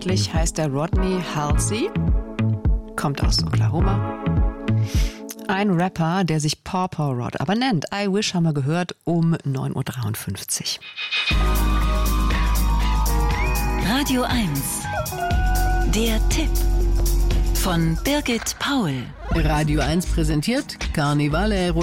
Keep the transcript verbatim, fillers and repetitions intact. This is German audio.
Eigentlich heißt er Rodney Halsey, kommt aus Oklahoma. Ein Rapper, der sich Pawpaw Rod aber nennt. I Wish haben wir gehört um neun Uhr dreiundfünfzig. Radio eins. Der Tipp von Birgit Paul. Radio eins präsentiert Carnivale